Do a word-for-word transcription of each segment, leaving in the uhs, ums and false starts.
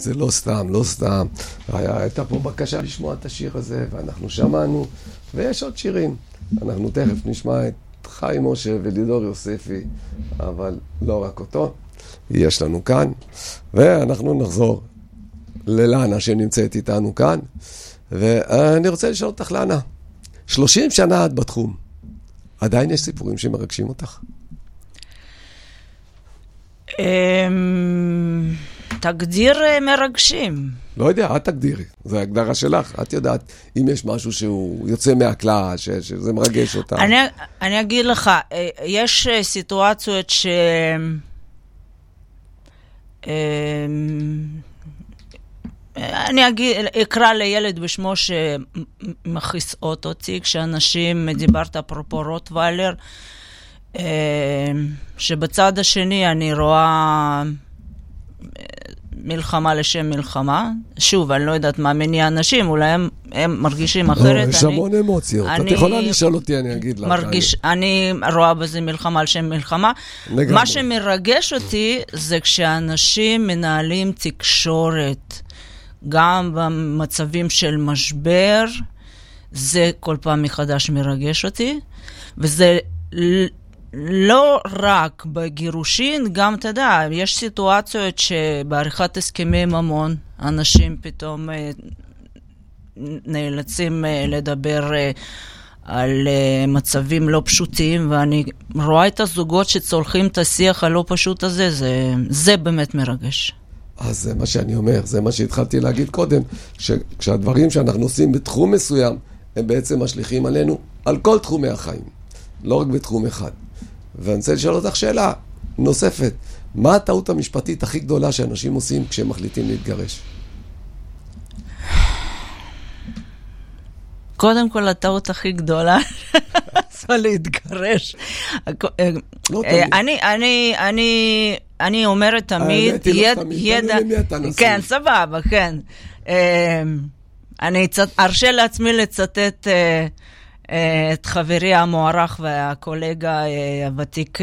זה לא סתם, לא סתם. הייתה פה בקשה לשמוע את השיר הזה, ואנחנו שמענו, ויש עוד שירים. אנחנו תכף נשמע את חיים משה ולידור יוספי, אבל לא רק אותו. יש לנו כאן, ואנחנו נחזור ללנה שנמצאת איתנו כאן, ואני רוצה לשאול אותך, לנה, שלושים שנה את בתחום, עדיין יש סיפורים שמרגשים אותך? תגדיר מרגשים. לא יודע, את תגדירי, זו הגדרה שלך, את יודעת אם יש משהו שהוא יוצא מהכלל, שזה מרגש אותך. אני, אני אגיד לך, יש סיטואציות ש... אני אגיד, אקרא לילד בשמו שמכיסות אותי, כשאנשים, דיברת אפרופו רוטוויילר, שבצד השני אני רואה מלחמה לשם מלחמה. שוב, אני לא יודעת מה מניע אנשים, אולי הם, הם מרגישים אחרת. יש המון אמוציות. את יכולה לשאול אותי, אני אגיד לך. מרגיש, אני רואה בזה מלחמה לשם מלחמה. מה שמרגש אותי זה כשאנשים מנהלים תקשורת, גם במצבים של משבר, זה כל פעם מחדש מרגש אותי, וזה לא רק בגירושין, גם אתה יודע, יש סיטואציות שבעריכת הסכמי ממון, אנשים פתאום נאלצים לדבר על מצבים לא פשוטים, ואני רואה את הזוגות שצולחים את השיח הלא פשוט הזה, זה, זה באמת מרגש. אז זה מה שאני אומר, זה מה שהתחלתי להגיד קודם, שכשהדברים שאנחנו עושים בתחום מסוים, הם בעצם משליכים עלינו על כל תחומי החיים, לא רק בתחום אחד. ואני רוצה לשאול אותך שאלה נוספת, מה הטעות המשפטית הכי גדולה שאנשים עושים כשהם מחליטים להתגרש? קודם כל, הטעות הכי גדולה זה להתגרש. אני, אני, אני, אני אומרת תמיד, ידע, כן, סבבה, כן. אני ארשה לעצמי לצטט את חברי המוערך והקולגה הוותיק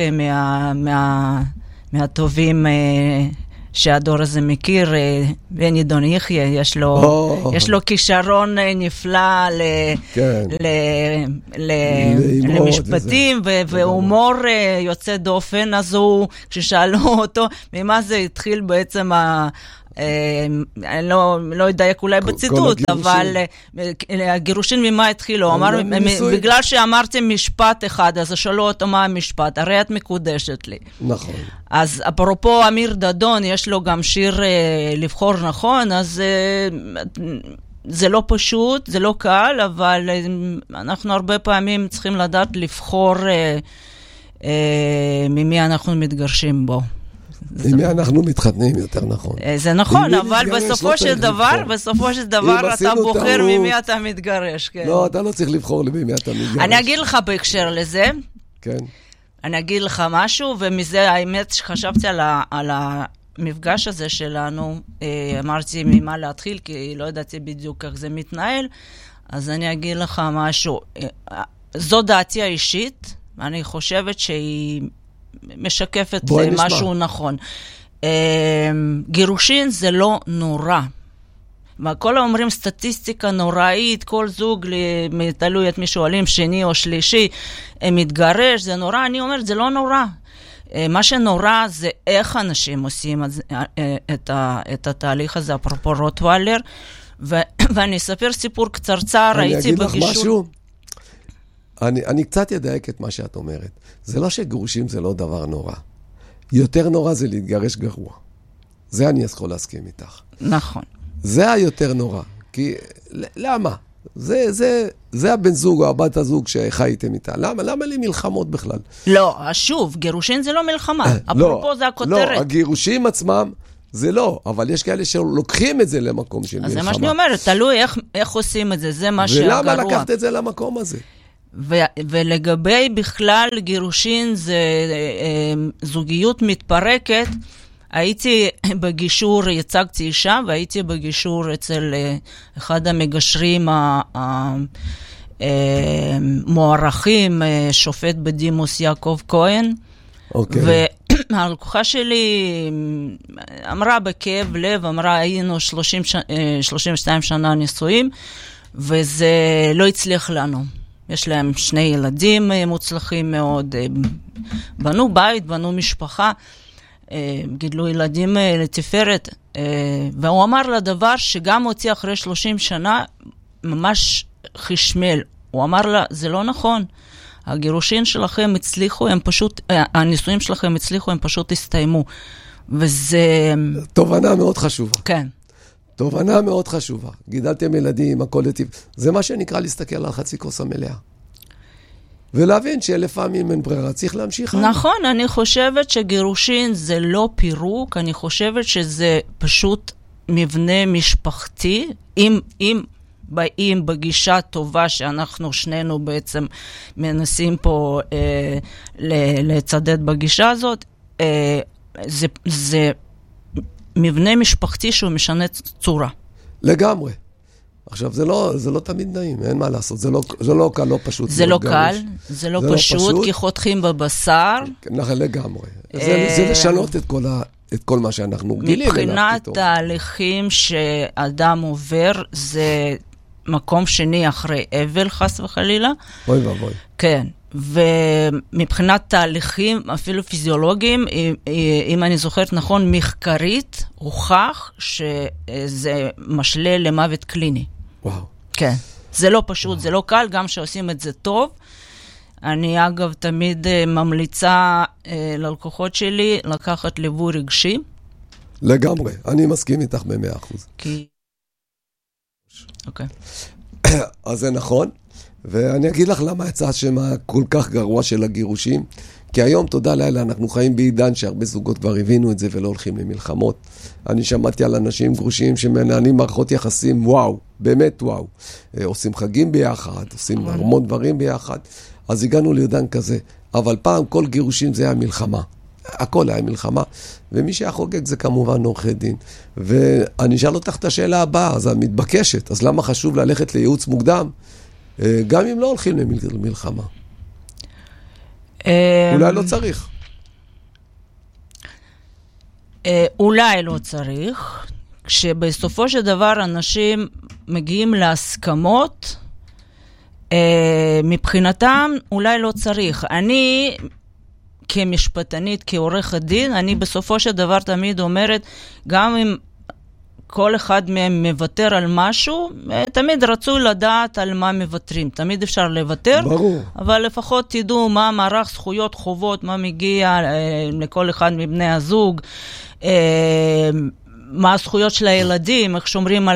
מהטובים שהדור הזה מכיר, בני דון יחיה, יש לו, oh. יש לו כישרון נפלא ל, כן. ל, ל, למשפטים ו- והומור יוצא דופן. אז הוא, כששאלו אותו ממה זה התחיל בעצם ה... אני לא, לא אדייק אולי בציטוט, אבל הגירושין ממה התחילו? הוא אמר, בגלל שאמרתי משפט אחד, אז שאלו אותו מה המשפט, הרי את מקודשת לי. נכון. אז אפרופו אמיר דדון, יש לו גם שיר לבחור נכון, אז זה לא פשוט, זה לא קל, אבל אנחנו הרבה פעמים צריכים לדעת לבחור ממי אנחנו מתגרשים בו. עם מי אנחנו מתחתנים, יותר נכון. זה נכון, אבל בסופו של דבר, בסופו של דבר אתה בוחר ממי אתה מתגרש. לא, אתה לא צריך לבחור למי אתה מתגרש. אני אגיד לך בהקשר לזה, כן. אני אגיד לך משהו, ומזה האמת שחשבתי על המפגש הזה שלנו, אמרתי ממה להתחיל, כי לא ידעתי בדיוק איך זה מתנהל, אז אני אגיד לך משהו. זו דעתי האישית, אני חושבת שהיא משקפת משהו נכון. גירושין זה לא נורא. וכל אומרים סטטיסטיקה נוראית, כל זוג, תלוי את מי שואלים, שני או שלישי, מתגרש, זה נורא. אני אומרת, זה לא נורא. מה שנורא זה איך אנשים עושים את, ה, את התהליך הזה, אפרופו רוטוויילר, ו, ואני אספר סיפור קצרצר, הייתי בגישור... אני אגיד לך משהו? אני, אני קצת ידייק את מה שאת אומרת. זה לא שגירושים זה לא דבר נורא. יותר נורא זה להתגרש גרוע. זה אני יכול להסכים איתך. נכון. זה היותר נורא. כי, למה? זה, זה, זה הבן זוג או הבת הזוג שחייתם איתה. למה? למה לי מלחמות בכלל? לא, שוב, גירושין זה לא מלחמה. אפרופו לא, זה הכותרת. לא, הגירושים עצמם זה לא, אבל יש כאלה שלוקחים את זה למקום של מלחמה. אז זה מה שאני אומרת, תלוי איך, איך עושים את זה, זה מה שהגרוע. ולמה לקחת את זה למקום הזה? ו- ולגבי בכלל גירושין זה זוגיות מתפרקת, הייתי בגישור, יצגתי אישה, והייתי בגישור אצל אחד המגשרים המוערכים, שופט בדימוס יעקב כהן, אוקיי. והלקוחה שלי אמרה בכאב לב, אמרה, היינו שלושים ושתיים שנה נישואים, וזה לא הצליח לנו. יש להם שני ילדים מוצלחים מאוד, בנו בית, בנו משפחה, גידלו ילדים לתפארת, והוא אמר לדבר שגם אותי אחרי שלושים שנה ממש חשמל. הוא אמר לה, זה לא נכון, הגירושין שלכם הצליחו, הם פשוט, הנישואים שלכם הצליחו, הם פשוט הסתיימו. וזה... תובנה מאוד חשובה. כן. תובנה מאוד חשובה. גידלתם ילדים, הכל לטיב. זה מה שנקרא להסתכל על חצי כוס המלאה. ולהבין שלפעמים אין ברירה, צריך להמשיך. נכון, אני חושבת שגירושין זה לא פירוק, אני חושבת שזה פשוט מבנה משפחתי, אם, אם באים בגישה טובה שאנחנו שנינו בעצם מנסים פה אה, לצדד בגישה הזאת, אה, זה, זה מבנה משפחתי שהוא משנה צורה. לגמרי. עכשיו, זה לא, זה לא תמיד נעים, אין מה לעשות, זה לא, זה לא קל, לא פשוט. זה לא קל, זה לא פשוט, כי חותכים בבשר. נכון, לגמרי. זה, זה לשנות את כל, ה, את כל מה שאנחנו גילים. מבחינת תהליכים שאדם עובר, זה מקום שני אחרי אבל, חס וחלילה. אוי ואבוי. כן. ומבחינת תהליכים, אפילו פיזיולוגיים, אם אני זוכרת נכון, מחקרית, הוכח שזה משלה למוות קליני. וואו. כן. זה לא פשוט, זה לא קל, גם שעושים את זה טוב. אני אגב תמיד ממליצה ללקוחות שלי לקחת ליווי רגשי. לגמרי, אני מסכים איתך ב-מאה אחוז. כי... אוקיי. אז זה נכון. ואני אגיד לך למה יצא השם כל כך גרוע של הגירושים, כי היום, תודה לילה, אנחנו חיים בעידן שהרבה זוגות כבר הבינו את זה ולא הולכים למלחמות. אני שמעתי על אנשים גרושים שמנהלים מערכות יחסים, וואו, באמת וואו. עושים חגים ביחד, עושים המון דברים ביחד, אז הגענו לעידן כזה. אבל פעם כל גירושים זה היה מלחמה. הכל היה מלחמה, ומי שהיה חוגג זה כמובן עורכי דין. ואני אשאל אותך את השאלה הבאה, אז המתבקשת, אז למה חשוב ללכת לייעוץ מוקדם? גם אם לא הולכים למלחמה. אולי לא צריך. אולי לא צריך. כשבסופו של דבר אנשים מגיעים להסכמות, מבחינתם אולי לא צריך. אני כמשפטנית, כעורך הדין, אני בסופו של דבר תמיד אומרת, גם אם כל אחד מהם מוותר על משהו, תמיד רצו לדעת על מה מוותרים. תמיד אפשר לוותר, ברור. אבל לפחות תדעו מה מערך זכויות, חובות, מה מגיע אה, לכל אחד מבני הזוג, אה, מה הזכויות של הילדים, איך שומרים על